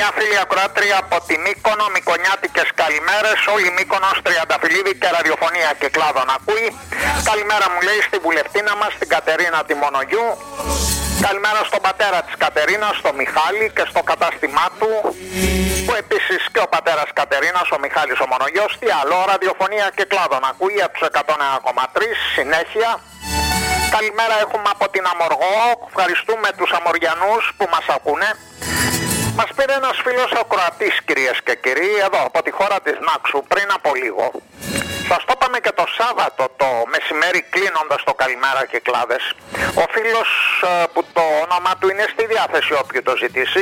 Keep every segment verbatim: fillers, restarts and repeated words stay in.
Μια φίλη ακροάτρια από τη Μύκονο, Μικονιάτικες καλημέρες. Όλη Μύκονος, Τριανταφυλλίδη και ραδιοφωνία και κλάδων ακούει. Καλημέρα μου λέει στη βουλευτίνα μας, την Κατερίνα τη Μονογιού. Καλημέρα στον πατέρα της Κατερίνας, τον Μιχάλη, και στο κατάστημά του, που επίσης και ο πατέρας Κατερίνας, ο Μιχάλης ο Μονογιός. Τι άλλο, ραδιοφωνία και κλάδων ακούει από τους εκατόν ένα κόμμα τρία συνέχεια. Καλημέρα έχουμε από την Αμοργό. Ευχαριστούμε τους Αμοριανούς που μας ακούνε. Μας πήρε ένας φίλος ακροατής, κυρίες και κύριοι, εδώ από τη χώρα της Νάξου πριν από λίγο. Σας το είπαμε και το Σάββατο το μεσημέρι κλείνοντας το καλημέρα και κλάδες. Ο φίλος που το όνομα του είναι στη διάθεση όποιου το ζητήσει,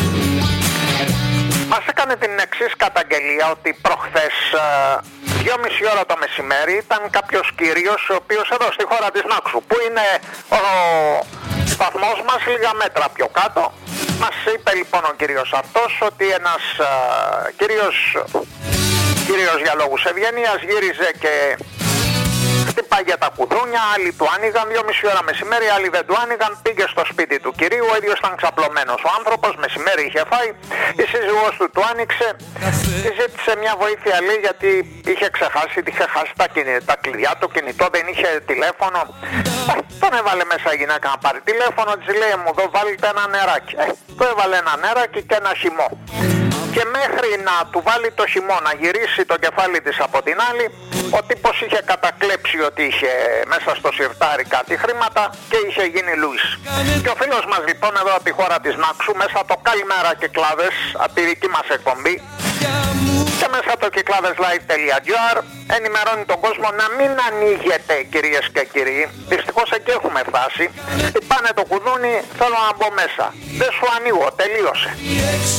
μας έκανε την εξής καταγγελία, ότι προχθές δυόμιση ώρα το μεσημέρι ήταν κάποιος κύριος, ο οποίος εδώ στη χώρα της Νάξου, που είναι ο σταθμός μας λίγα μέτρα πιο κάτω. Μας είπε λοιπόν ο κύριος αυτός ότι ένας α, κύριος, κύριος για λόγους ευγενίας γύριζε και χτυπάγε τα κουδούνια, άλλοι του άνοιγαν, δυόμιση ώρα μεσημέρι, άλλοι δεν του άνοιγαν, πήγε στο σπίτι του κυρίου, ο ίδιος ήταν ξαπλωμένος ο άνθρωπος, μεσημέρι είχε φάει, η σύζυγός του του άνοιξε, τη ζήτησε μια βοήθεια λέει γιατί είχε ξεχάσει, είχε χάσει τα, τα κλειδιά του κινητό, δεν είχε τηλέφωνο. Ε, τον έβαλε μέσα η γυναίκα να πάρει τηλέφωνο, της λέει μου εδώ βάλτε ένα νεράκι. Ε, το έβαλε ένα νεράκι και ένα χυμό. Και μέχρι να του βάλει το χυμό, να γυρίσει το κεφάλι της από την άλλη, ο τύπος είχε κατακλέψει ότι είχε μέσα στο σιρτάρι κάτι χρήματα και είχε γίνει Λούις. Και ο φίλος μας λοιπόν εδώ από τη χώρα της Νάξου, μέσα το καλημέρα και κλάδες, από τη δική μας εκπομπή και μέσα το κυκλάδεσlive.gr, ενημερώνει τον κόσμο να μην ανοίγετε, κυρίες και κύριοι. Δυστυχώς εκεί έχουμε φτάσει. Χτυπάνε το κουδούνι, θέλω να μπω μέσα. Δεν σου ανοίγω, τελείωσε.